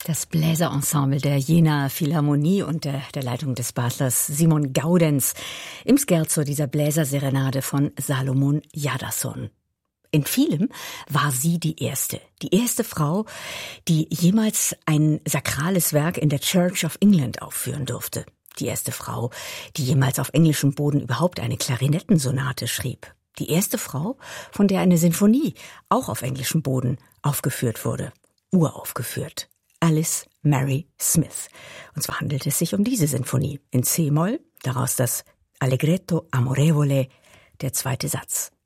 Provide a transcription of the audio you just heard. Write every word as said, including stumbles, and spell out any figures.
Das Bläserensemble der Jenaer Philharmonie unter der Leitung des Baslers Simon Gaudenz im Scherzo dieser Bläserserenade von Salomon Jadassohn. In vielem war sie die erste, die erste Frau, die jemals ein sakrales Werk in der Church of England aufführen durfte. Die erste Frau, die jemals auf englischem Boden überhaupt eine Klarinettensonate schrieb. Die erste Frau, von der eine Sinfonie auch auf englischem Boden aufgeführt wurde, uraufgeführt. Alice Mary Smith. Und zwar handelt es sich um diese Sinfonie in C-Moll, daraus das Allegretto amorevole, der zweite Satz.